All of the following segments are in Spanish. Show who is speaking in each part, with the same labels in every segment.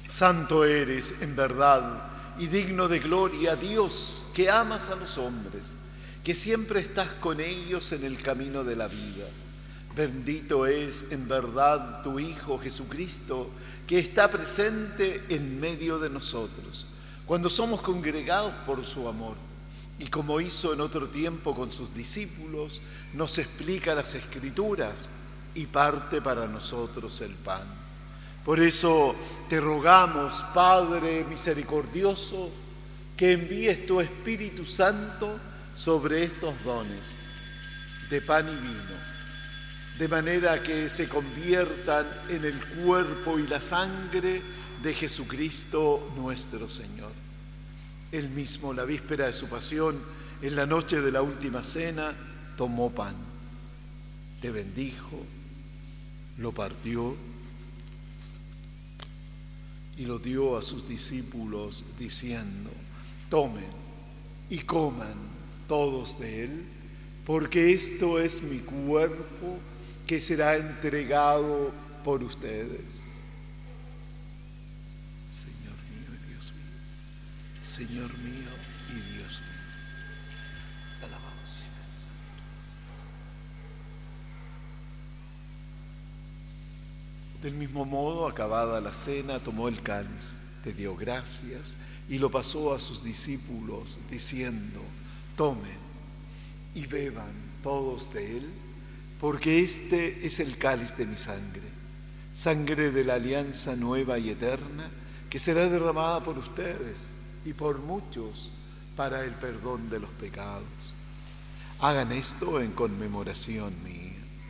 Speaker 1: Santo eres en verdad y digno de gloria, Dios, que amas a los hombres, que siempre estás con ellos en el camino de la vida. Bendito es en verdad tu Hijo Jesucristo, que está presente en medio de nosotros, cuando somos congregados por su amor. Y como hizo en otro tiempo con sus discípulos, nos explica las Escrituras y parte para nosotros el pan. Por eso te rogamos, Padre misericordioso, que envíes tu Espíritu Santo sobre estos dones de pan y vino, de manera que se conviertan en el cuerpo y la sangre de Jesucristo nuestro Señor. Él mismo, la víspera de su pasión, en la noche de la última cena, tomó pan, te bendijo, lo partió y lo dio a sus discípulos diciendo: tomen y coman todos de él, porque esto es mi cuerpo que será entregado por ustedes. Señor mío y Dios mío, Señor mío y Dios mío, alabamos y bendecimos. Del mismo modo, acabada la cena, tomó el cáliz, te dio gracias y lo pasó a sus discípulos, diciendo: tomen y beban todos de él, porque este es el cáliz de mi sangre, sangre de la alianza nueva y eterna, que será derramada por ustedes y por muchos para el perdón de los pecados. Hagan esto en conmemoración mía.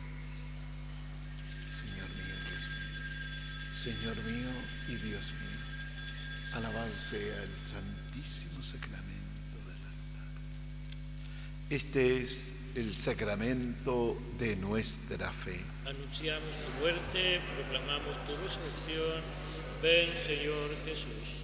Speaker 1: Señor mío y Dios mío, alabado sea el santísimo sacramento del altar. Este es el sacramento de nuestra fe.
Speaker 2: Anunciamos tu muerte, proclamamos tu resurrección. Ven, Señor Jesús.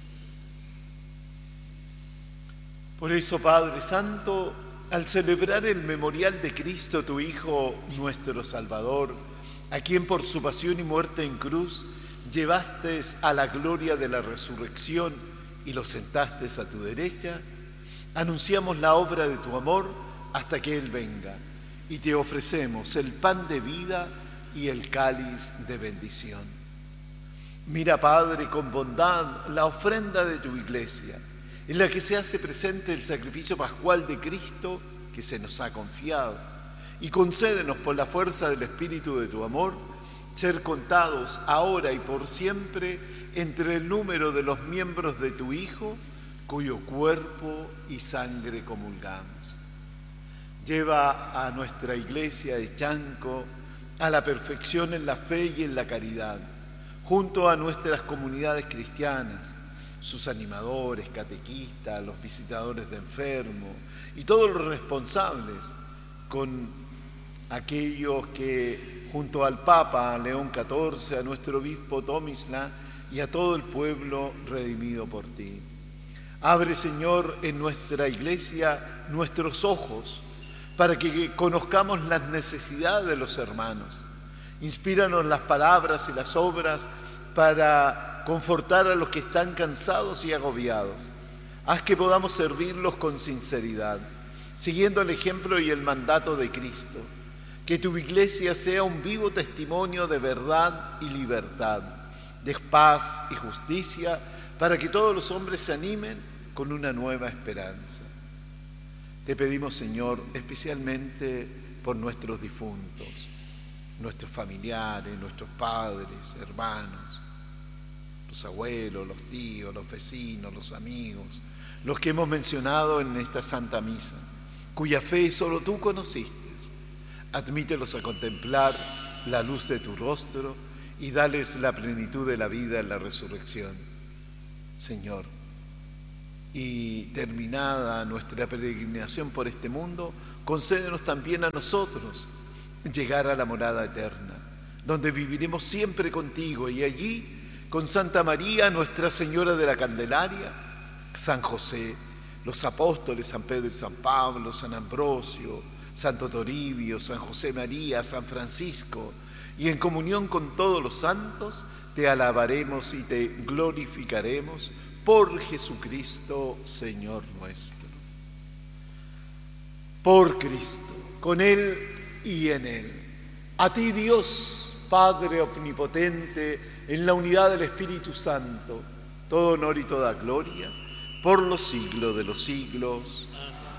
Speaker 1: Por eso, Padre Santo, al celebrar el memorial de Cristo, tu Hijo, nuestro Salvador, a quien por su pasión y muerte en cruz llevaste a la gloria de la resurrección y lo sentaste a tu derecha, anunciamos la obra de tu amor hasta que Él venga, y te ofrecemos el pan de vida y el cáliz de bendición. Mira, Padre, con bondad la ofrenda de tu iglesia, en la que se hace presente el sacrificio pascual de Cristo que se nos ha confiado, y concédenos por la fuerza del Espíritu de tu amor ser contados ahora y por siempre entre el número de los miembros de tu Hijo, cuyo cuerpo y sangre comulgamos. Lleva a nuestra iglesia de Chanco a la perfección en la fe y en la caridad, junto a nuestras comunidades cristianas, sus animadores, catequistas, los visitadores de enfermos y todos los responsables, con aquellos que junto al Papa León XIV, a nuestro obispo Tomisla y a todo el pueblo redimido por ti. Abre, Señor, en nuestra iglesia nuestros ojos para que conozcamos las necesidades de los hermanos. Inspíranos las palabras y las obras para confortar a los que están cansados y agobiados. Haz que podamos servirlos con sinceridad, siguiendo el ejemplo y el mandato de Cristo. Que tu iglesia sea un vivo testimonio de verdad y libertad, de paz y justicia, para que todos los hombres se animen con una nueva esperanza. Te pedimos, Señor, especialmente por nuestros difuntos, nuestros familiares, nuestros padres, hermanos, los abuelos, los tíos, los vecinos, los amigos, los que hemos mencionado en esta Santa Misa, cuya fe solo tú conociste. Admítelos a contemplar la luz de tu rostro y dales la plenitud de la vida en la resurrección. Señor, y terminada nuestra peregrinación por este mundo, concédenos también a nosotros llegar a la morada eterna, donde viviremos siempre contigo, y allí, con Santa María, Nuestra Señora de la Candelaria, San José, los apóstoles, San Pedro y San Pablo, San Ambrosio, Santo Toribio, San José María, San Francisco y en comunión con todos los santos te alabaremos y te glorificaremos por Jesucristo, Señor nuestro. Por Cristo, con Él y en Él. A ti, Dios, Padre omnipotente, en la unidad del Espíritu Santo, todo honor y toda gloria, por los siglos de los siglos.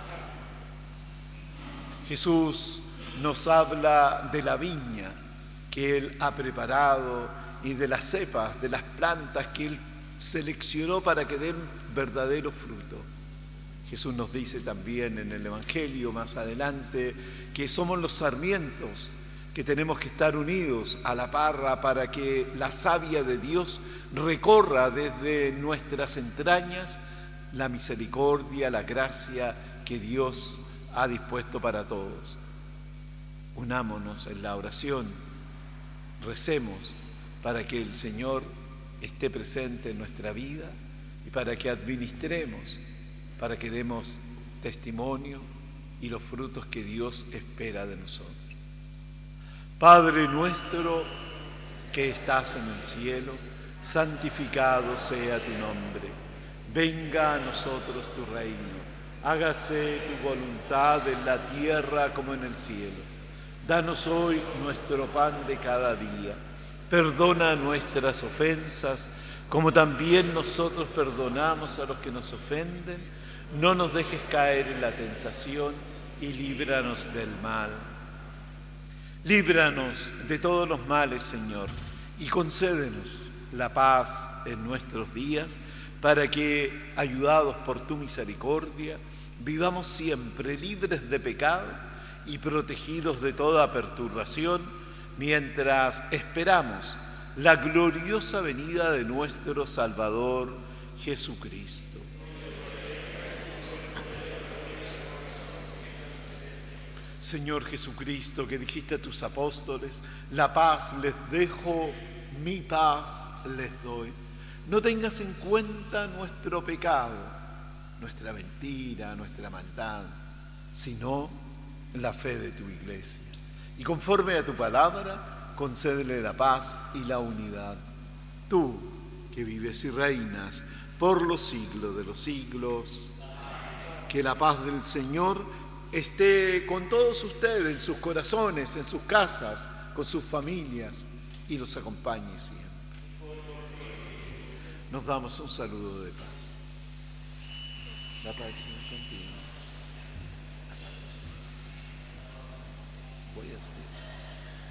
Speaker 1: Jesús nos habla de la viña que Él ha preparado y de las cepas, de las plantas que Él seleccionó para que den verdadero fruto. Jesús nos dice también en el Evangelio más adelante que somos los sarmientos, que tenemos que estar unidos a la parra para que la savia de Dios recorra desde nuestras entrañas la misericordia, la gracia que Dios ha dispuesto para todos. Unámonos en la oración, recemos para que el Señor esté presente en nuestra vida y para que administremos, para que demos testimonio y los frutos que Dios espera de nosotros. Padre nuestro que estás en el cielo, santificado sea tu nombre. Venga a nosotros tu reino. Hágase tu voluntad en la tierra como en el cielo. Danos hoy nuestro pan de cada día. Perdona nuestras ofensas, como también nosotros perdonamos a los que nos ofenden. No nos dejes caer en la tentación y líbranos del mal. Líbranos de todos los males, Señor, y concédenos la paz en nuestros días, para que, ayudados por tu misericordia, vivamos siempre libres de pecado y protegidos de toda perturbación, mientras esperamos la gloriosa venida de nuestro Salvador Jesucristo. Señor Jesucristo, que dijiste a tus apóstoles, la paz les dejo, mi paz les doy. No tengas en cuenta nuestro pecado, nuestra mentira, nuestra maldad, sino la fe de tu iglesia. Y conforme a tu palabra, concédele la paz y la unidad. Tú, que vives y reinas por los siglos de los siglos, que la paz del Señor esté con todos ustedes, en sus corazones, en sus casas, con sus familias, y los acompañe siempre. Nos damos un saludo de paz. La paz del Señor contigo. Voy a